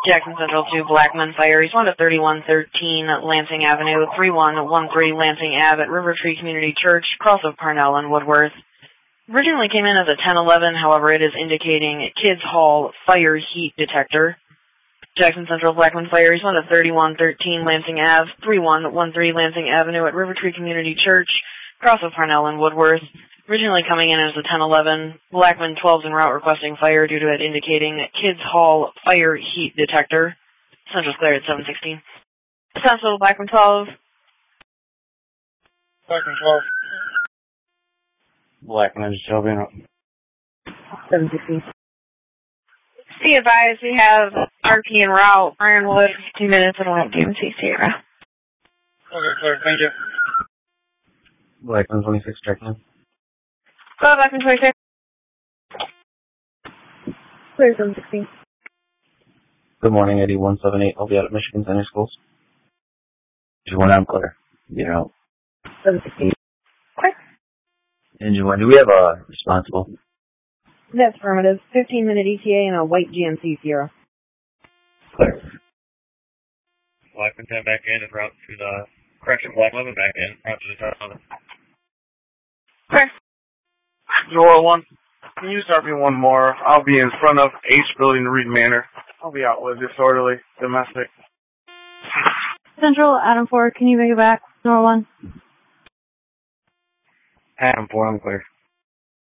Jackson Central 2, Blackman Fire. Respond to 3113 Lansing Avenue, 3113 Lansing Ave at River Tree Community Church, cross of Parnell and Woodworth. Originally came in as a 1011, however, it is indicating Kids Hall fire heat detector. Jackson Central, Blackman Fire. Respond to 3113 Lansing Ave, 3113 Lansing Avenue at River Tree Community Church, cross of Parnell and Woodworth. Originally coming in as a 1011, Blackman 12's en route requesting fire due to it indicating Kids Hall fire heat detector. Central's clear at 716. Central, Blackman 12. Blackman 12. Blackman is 12 in. 716. Be advised, we have RP en route, Ironwood, 15 minutes, and we'll have DMC Sierra. Okay, clear, thank you. Blackman 26, checking in. Go, Blackman 26. Clear 716. Good morning, Eddie 178. I'll be out at Michigan Center Schools. Engine 1, I'm clear. You're out. 716. Clear. Engine 1, do we have a responsible? That's affirmative. 15-minute ETA and a white GMC Sierra. Clear. Blackman 10 back in, en route to the correction, Black 11 back in, route to the top. Clear. Nora 1, can you start me one more? I'll be in front of H Building, Reed Manor. I'll be out with disorderly, domestic. Central, Adam 4, can you make it back? Nora 1. Adam 4, I'm clear.